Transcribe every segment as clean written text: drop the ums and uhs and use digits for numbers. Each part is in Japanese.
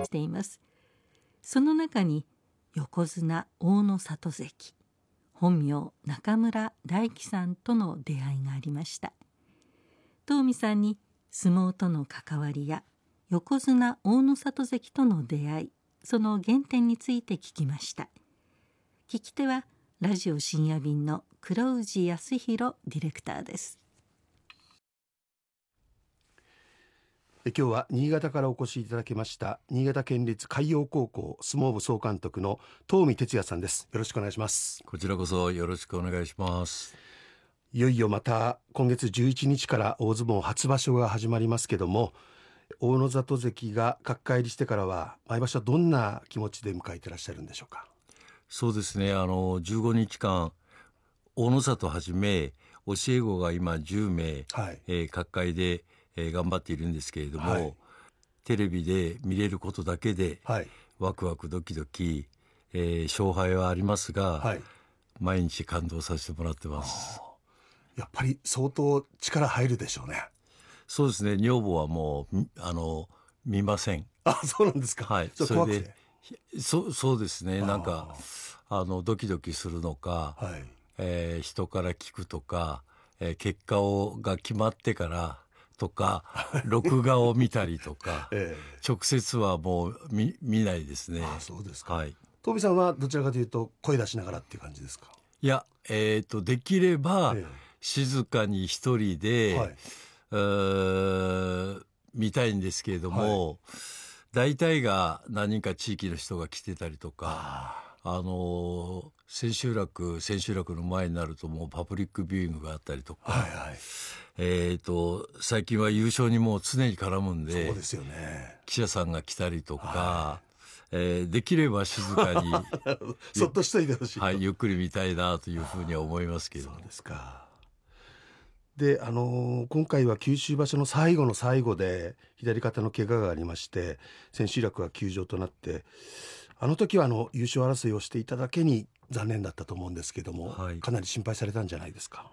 しています。その中に横綱大野里関、本名中村大樹さんとの出会いがありました。東美さんに相撲との関わりや横綱大野里関との出会い、その原点について聞きました。聞き手はラジオ深夜便の黒氏康弘ディレクターです。 今日は新潟からお越しいただきました新潟県立海洋高校相撲部総監督の東美哲也さんです。よろしくお願いします。 こちらこそよろしくお願いします。 いよいよまた今月11日から大相撲初場所が始まりますけども、大野里関が角界入りしてからは毎場所どんな気持ちで迎えていらっしゃるんでしょうか。 そうですね、15日間大野里はじめ教え子が今10名、角界で頑張っているんですけれども、テレビで見れることだけで、ワクワクドキドキ、勝敗はありますが、毎日感動させてもらってます。 やっぱり相当力入るでしょうね。 そうですね、女房はもう見ません。 そうなんですか。 それでそうですね、なんかドキドキするのか、人から聞くとか、結果が決まってからとか録画を見たりとか、直接はもう 見ないですね。 そうですか。東美さんはどちらかというと声出しながらっていう感じですか。 いや、できれば、静かに一人で、見たいんですけれども、大体が何人か地域の人が来てたりとか、千秋楽の前になるともうパブリックビューイングがあったりとか、最近は優勝にもう常に絡むんで、 そうですよね、 記者さんが来たりとか、できれば静かにそっとしといてほしい、 ゆっくり見たいなというふうには思いますけど。 そうですか。で、今回は九州場所の最後の最後で左肩の怪我がありまして、千秋楽は休場となって、あの時は優勝争いをしていただけに残念だったと思うんですけども、かなり心配されたんじゃないですか。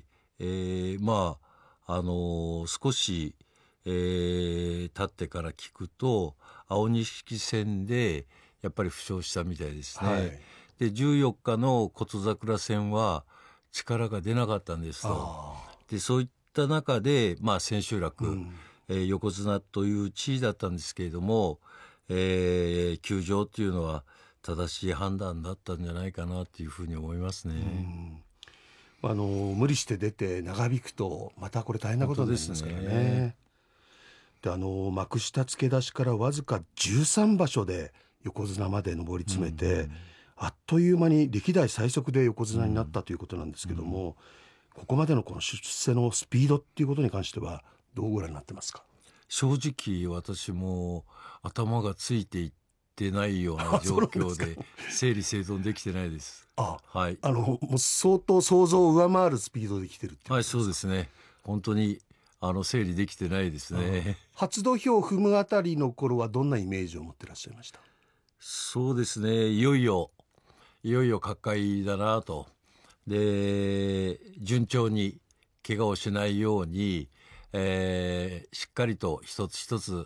少し、経ってから聞くと青錦戦でやっぱり負傷したみたいですね。で14日の琴櫻戦は力が出なかったんですと。でそういった中で、千秋楽、横綱という地位だったんですけれども、休場っていうのは正しい判断だったんじゃないかなというふうに思いますね。 無理して出て長引くとまたこれ大変なことになりますからね。で、幕下付け出しからわずか13場所で横綱まで上り詰めて、あっという間に歴代最速で横綱になったということなんですけども、ここまでのこの出世のスピードっていうことに関してはどうご覧になってますか。 正直私も頭がついていってないような状況で整理整頓できてないです。 もう相当想像を上回るスピードで来てるっていうことですか。 そうですね、本当に整理できてないですね。 初土俵を踏むあたりの頃はどんなイメージを持ってらっしゃいました。 そうですね、いよいよ角界だなと。で順調に怪我をしないように、しっかりと一つ一つ、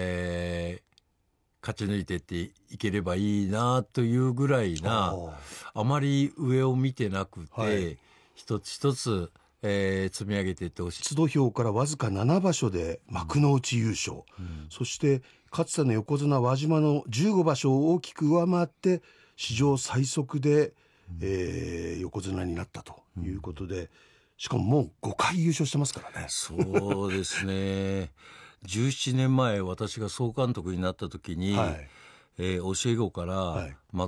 勝ち抜いていっていければいいなというぐらいな、あまり上を見てなくて、一つ一つ、積み上げていってほしい。 初土俵からわずか7場所で幕内優勝、そしてかつての横綱輪島の15場所を大きく上回って史上最速で、横綱になったということで、しかももう5回優勝してますからね。 そうですね17年前私が総監督になった時に、教え子から、